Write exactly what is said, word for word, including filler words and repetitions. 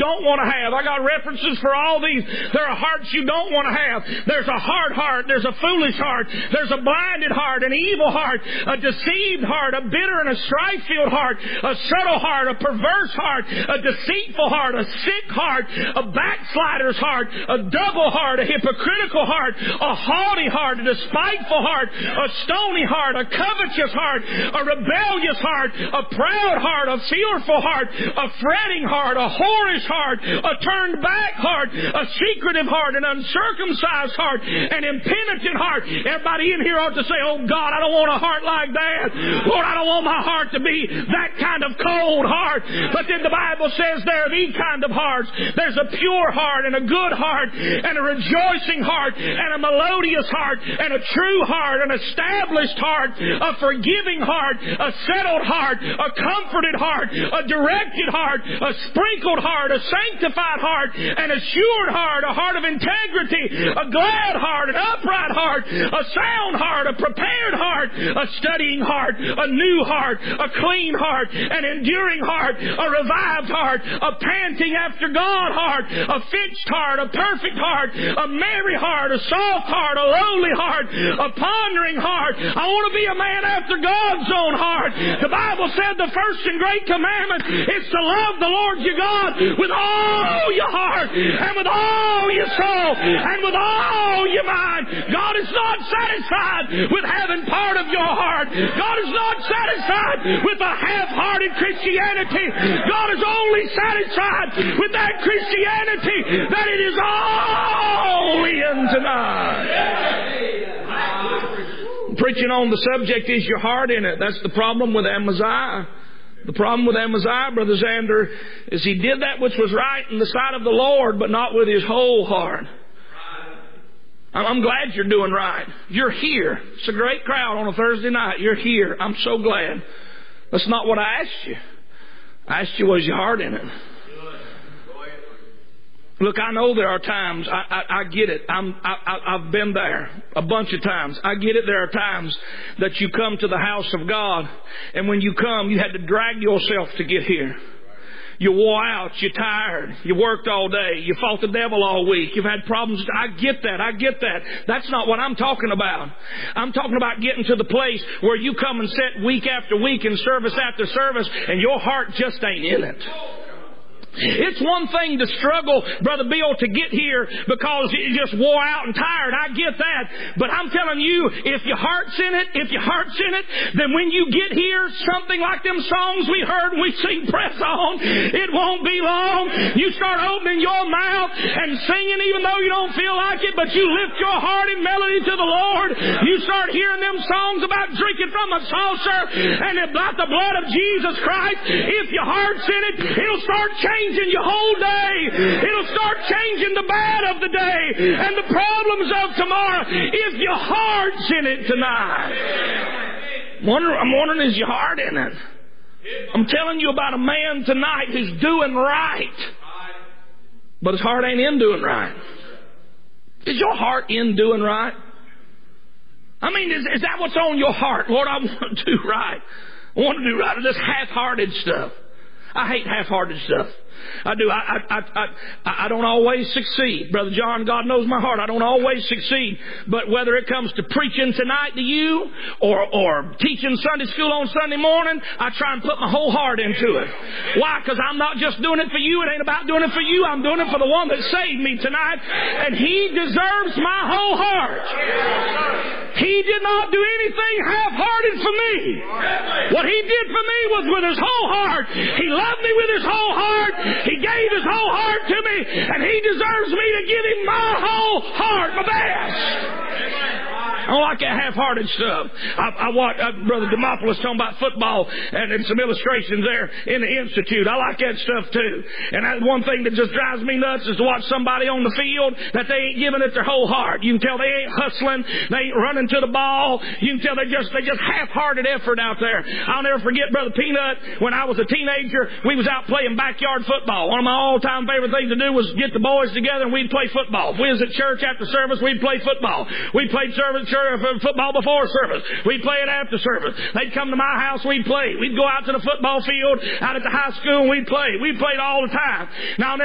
don't want to have. I got references for all these. There are hearts you don't want to have. There's a hard heart. There's a foolish heart. There's a blinded heart, an evil heart, a deceived heart, a bitter and a strife-filled heart, a subtle heart, a perverse heart, a deceitful heart, a sick heart, a backslider's heart, a double heart, a hypocritical heart, a haughty heart, a despiteful heart, a stony heart, a covetous heart, a rebellious heart, a proud heart, a fearful heart, a fretting heart, a whorish heart, a turned back heart, a secretive heart, an uncircumcised heart, an impenitent heart. Everybody in here ought to say, oh God, I don't want a heart like that. Lord, I don't want my heart to be that kind of cold heart. But then the Bible says there are these kind of hearts. There's a pure heart and a good heart and a rejoicing heart and a melodious heart and a true heart, an established heart, a forgiving heart, a settled heart, a comforted heart, a directed heart, a sprinkled heart, a sanctified heart, an assured heart, a heart of integrity, a glad heart, an upright heart, a sound heart, a prepared heart, a studying heart, a new heart, a clean heart, an enduring heart, a revived heart, a panting after God heart, a fixed heart, a perfect heart, a merry heart, a soft heart, a lowly heart, a pondering heart. I want to be a man after God's own heart. The Bible said the first and great commandment is to love the Lord your God with all your heart and with all your soul and with all your mind. God is not satisfied with having part of your heart. God is not satisfied with a half-hearted Christianity. God is only satisfied with that Christianity that it is all in tonight. Preaching on the subject, is your heart in it? That's the problem with Amaziah. The problem with Amaziah, Brother Xander, is he did that which was right in the sight of the Lord, but not with his whole heart. I'm glad you're doing right. You're here. It's a great crowd on a Thursday night. You're here. I'm so glad. That's not what I asked you. I asked you, was your heart in it? Look, I know there are times, I, I, I get it. I'm, I, I've been there a bunch of times. I get it. There are times that you come to the house of God, and when you come, you had to drag yourself to get here. You wore out. You're tired. You worked all day. You fought the devil all week. You've had problems. I get that. I get that. That's not what I'm talking about. I'm talking about getting to the place where you come and sit week after week in service after service, and your heart just ain't in it. It's one thing to struggle, Brother Bill, to get here because you just wore out and tired. I get that. But I'm telling you, if your heart's in it, if your heart's in it, then when you get here, something like them songs we heard and we sing Press On, it won't be long. You start opening your mouth and singing even though you don't feel like it, but you lift your heart in melody to the Lord. You start hearing them songs about drinking from a saucer and about the blood of Jesus Christ. If your heart's in it, it'll start changing. Changing your whole day. It'll start changing the bad of the day and the problems of tomorrow if your heart's in it tonight. I'm wondering, I'm wondering, is your heart in it? I'm telling you about a man tonight who's doing right, but his heart ain't in doing right. Is your heart in doing right? I mean, is, is that what's on your heart? Lord, I want to do right. I want to do right. This half-hearted stuff. I hate half-hearted stuff. I do. I, I, I, I, I don't always succeed. Brother John, God knows my heart. I don't always succeed. But whether it comes to preaching tonight to you or, or teaching Sunday school on Sunday morning, I try and put my whole heart into it. Why? Because I'm not just doing it for you. It ain't about doing it for you. I'm doing it for the one that saved me tonight. And He deserves my whole heart. He did not do anything half-hearted for me. What He did for me was with His whole heart. He loved me with His whole heart. He gave His whole heart to me, and He deserves me to give Him my whole heart, my best. I don't like that half-hearted stuff. I, I watched uh, Brother Demopoulos talking about football and, and some illustrations there in the Institute. I like that stuff too. And that one thing that just drives me nuts is to watch somebody on the field that they ain't giving it their whole heart. You can tell they ain't hustling. They ain't running to the ball. You can tell they just they just half-hearted effort out there. I'll never forget Brother Peanut. When I was a teenager, we was out playing backyard football. One of my all-time favorite things to do was get the boys together and we'd play football. If we was at church after service, we'd play football. We played service football before service. We'd play it after service. They'd come to my house, we'd play. We'd go out to the football field out at the high school and we'd play. We played all the time. Now,